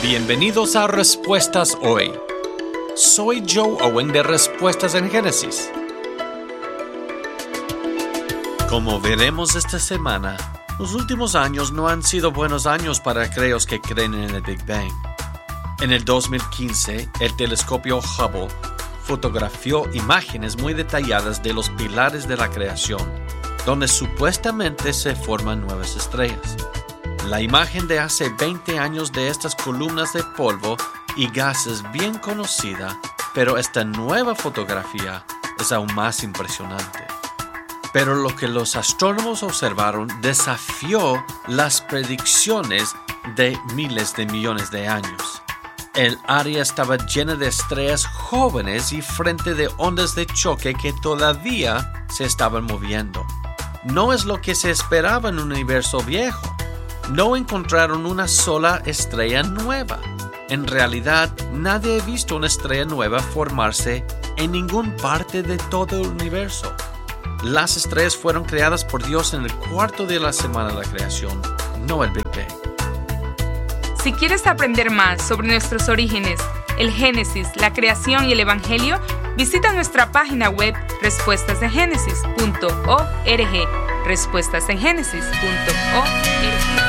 Bienvenidos a Respuestas Hoy. Soy Joe Owen de Respuestas en Génesis. Como veremos esta semana, los últimos años no han sido buenos años para aquellos que creen en el Big Bang. En el 2015, el telescopio Hubble fotografió imágenes muy detalladas de los pilares de la creación, donde supuestamente se forman nuevas estrellas. La imagen de hace 20 años de estas columnas de polvo y gases bien conocida, pero esta nueva fotografía es aún más impresionante. Pero lo que los astrónomos observaron desafió las predicciones de miles de millones de años. El área estaba llena de estrellas jóvenes y frente de ondas de choque que todavía se estaban moviendo. No es lo que se esperaba en un universo viejo. No encontraron una sola estrella nueva. En realidad, nadie ha visto una estrella nueva formarse en ninguna parte de todo el universo. Las estrellas fueron creadas por Dios en el cuarto día de la semana de la creación, no el Big Bang. Si quieres aprender más sobre nuestros orígenes, el Génesis, la creación y el Evangelio, visita nuestra página web respuestasengénesis.org. respuestasengénesis.org.